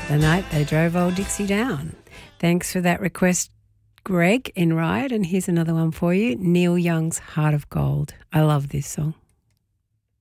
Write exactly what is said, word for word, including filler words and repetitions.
The night they drove old Dixie down. Thanks for that request, Greg in Riot. And here's another one for you. Neil Young's Heart of Gold. I love this song.